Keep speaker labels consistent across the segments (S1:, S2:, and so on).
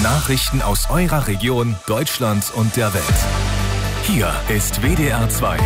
S1: Nachrichten aus eurer Region, Deutschland und der Welt. Hier ist WDR 2.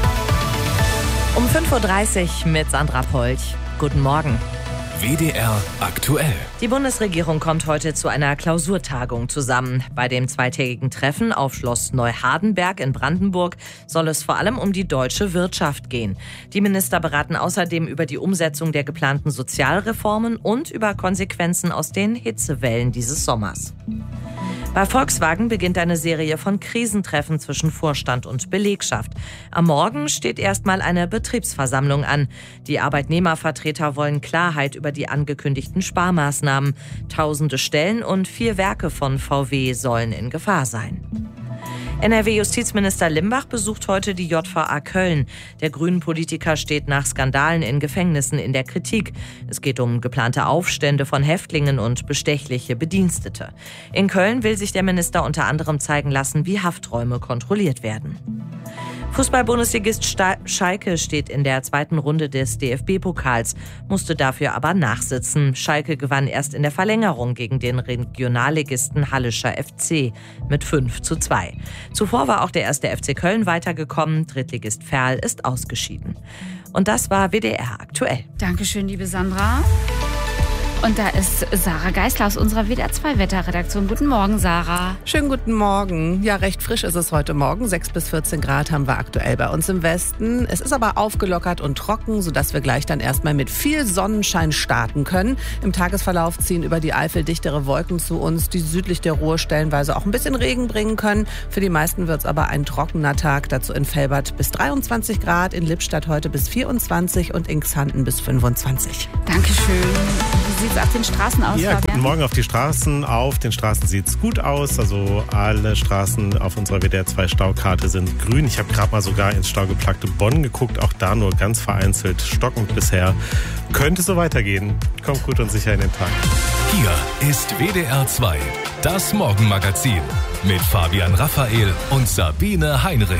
S2: Um 5.30 Uhr mit Sandra Polch. Guten Morgen.
S1: WDR aktuell.
S2: Die Bundesregierung kommt heute zu einer Klausurtagung zusammen. Bei dem zweitägigen Treffen auf Schloss Neuhardenberg in Brandenburg soll es vor allem um die deutsche Wirtschaft gehen. Die Minister beraten außerdem über die Umsetzung der geplanten Sozialreformen und über Konsequenzen aus den Hitzewellen dieses Sommers. Bei Volkswagen beginnt eine Serie von Krisentreffen zwischen Vorstand und Belegschaft. Am Morgen steht erstmal eine Betriebsversammlung an. Die Arbeitnehmervertreter wollen Klarheit über die angekündigten Sparmaßnahmen. Tausende Stellen und 4 Werke von VW sollen in Gefahr sein. NRW-Justizminister Limbach besucht heute die JVA Köln. Der Grünen-Politiker steht nach Skandalen in Gefängnissen in der Kritik. Es geht um geplante Aufstände von Häftlingen und bestechliche Bedienstete. In Köln will sich der Minister unter anderem zeigen lassen, wie Hafträume kontrolliert werden. Fußball-Bundesligist Schalke steht in der 2. Runde des DFB-Pokals, musste dafür aber nachsitzen. Schalke gewann erst in der Verlängerung gegen den Regionalligisten Hallischer FC mit 5:2. Zuvor war auch der 1. FC Köln weitergekommen. Drittligist Verl ist ausgeschieden. Und das war WDR aktuell.
S3: Dankeschön, liebe Sandra. Und da ist Sarah Geisler aus unserer WDR 2 Wetterredaktion. Guten Morgen, Sarah.
S4: Schönen guten Morgen. Ja, recht frisch ist es heute Morgen. 6 bis 14 Grad haben wir aktuell bei uns im Westen. Es ist aber aufgelockert und trocken, sodass wir gleich dann erstmal mit viel Sonnenschein starten können. Im Tagesverlauf ziehen über die Eifel dichtere Wolken zu uns, die südlich der Ruhr stellenweise auch ein bisschen Regen bringen können. Für die meisten wird es aber ein trockener Tag. Dazu in Velbert bis 23 Grad, in Lippstadt heute bis 24 und in Xanten bis 25.
S3: Dankeschön. Wie sieht es auf den Straßen aus,
S5: Ja,
S3: Fabian?
S5: guten Morgen auf die Straßen. Auf den Straßen sieht es gut aus. Also alle Straßen auf unserer WDR 2 Staukarte sind grün. Ich habe gerade mal sogar ins staugeplagte Bonn geguckt. Auch da nur ganz vereinzelt stockend bisher. Könnte so weitergehen. Kommt gut und sicher in den Tag.
S1: Hier ist WDR 2, das Morgenmagazin mit Fabian Raphael und Sabine Heinrich.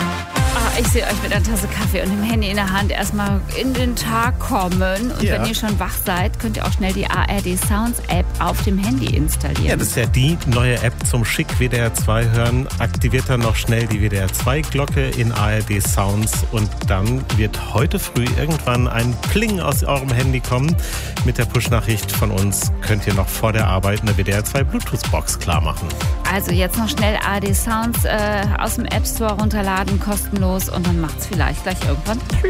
S3: Ich sehe euch mit einer Tasse Kaffee und dem Handy in der Hand erstmal in den Tag kommen. Und wenn ihr schon wach seid, könnt ihr auch schnell die ARD Sounds App auf dem Handy installieren.
S5: Ja, das ist ja die neue App zum schick WDR 2 hören. Aktiviert dann noch schnell die WDR 2 Glocke in ARD Sounds und dann wird heute früh irgendwann ein Pling aus eurem Handy kommen. Mit der Push-Nachricht von uns könnt ihr noch vor der Arbeit eine WDR 2 Bluetooth-Box klar machen.
S3: Also jetzt noch schnell ARD Sounds aus dem App Store runterladen, kostenlos. Und dann macht's vielleicht gleich irgendwann